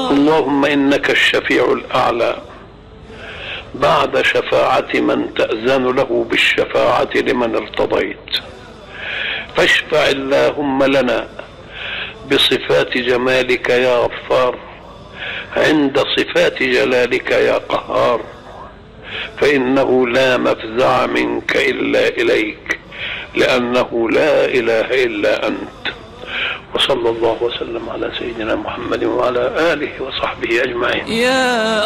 اللهم إنك الشفيع الأعلى بعد شفاعة من تأذن له بالشفاعة لمن ارتضيت، فاشفع اللهم لنا بصفات جمالك يا غفار عند صفات جلالك يا قهار، فإنه لا مفزع منك إلا إليك، لأنه لا إله إلا أنت. وصلى الله وسلم على سيدنا محمد وعلى آله وصحبه أجمعين.